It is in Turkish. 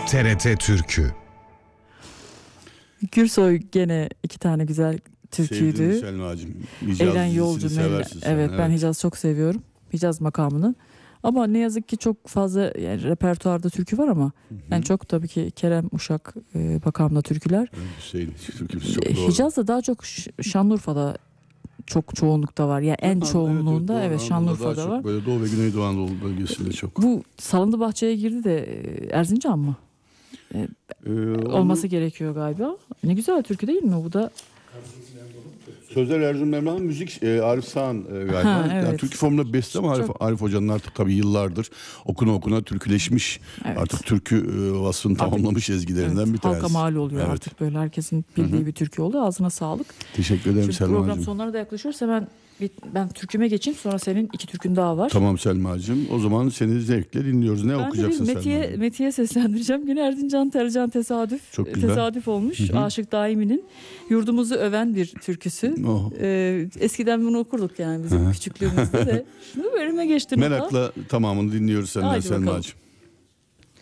TRT Türkü. Gürsoy gene 2 tane güzel türküydü. Sevdim Selma'cığım. Eğlen Yolcu seversin sen. Evet, ben Hicaz çok seviyorum. Hicaz makamını. Ama ne yazık ki çok fazla yani repertuarda türkü var ama en çok tabii ki Kerem Uşak makamında türküler. Türkümüz çok doğru. Hicaz'da daha çok Şanlıurfa'da çok çoğunlukta var. Yani en çoğunluğunda evet Şanlıurfa'da var. Böyle Doğu ve Güneydoğu Anadolu bölgesinde çok. Bu Salındı Bahçe'ye girdi de Erzincan mı? Olması gerekiyor galiba. Ne güzel türkü değil mi bu da? Sözler Erzurum Emrah'ın, müzik Arif Sağan galiba. Ha, evet. Yani türkü formunda beste ama Arif Hoca'nın artık tabii yıllardır okuna türküleşmiş. Evet. Artık türkü vasfını tamamlamış ezgilerinden bir tanesi. Halka mal oluyor Evet. artık böyle herkesin bildiği bir türkü oldu. Ağzına sağlık. Teşekkür ederim Şimdi Selma'cığım. program sonlarına da yaklaşıyoruz. Hemen ben türküme geçeyim. Sonra senin 2 türkün daha var. Tamam Selma'cığım. O zaman seni zevkle dinliyoruz. Ne okuyacaksın Selma? Metiye seslendireceğim. Yine Erzincan Tercan tesadüf. Çok güzel. Tesadüf olmuş. Aşık Daimi'nin yurdumuzu öven bir türküsü. Oh. Eskiden bunu okurduk yani bizim küçüklüğümüzde de. Şimdi bölüme geçtim. Merakla tamamını dinliyoruz senden Haydi bakalım. Selma'cığım.